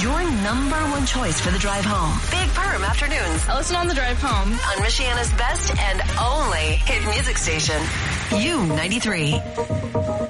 Your number one choice for the drive home. Big Perm Afternoons. I listen on the drive home. On Michiana's best and only hit music station. U93.